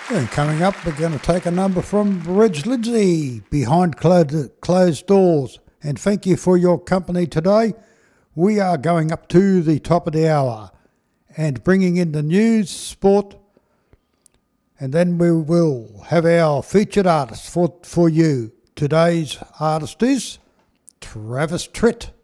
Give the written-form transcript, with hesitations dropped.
And coming up, we're going to take a number from Reg Lindsay, Behind Closed Doors. And thank you for your company today. We are going up to the top of the hour and bringing in the news, sport, and then we will have our featured artist for you. Today's artist is Travis Tritt.